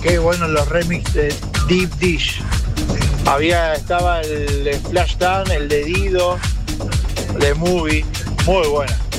Qué bueno los remix de Deep Dish. Estaba el de Flashdance, el de Dido, de Movie, muy buena.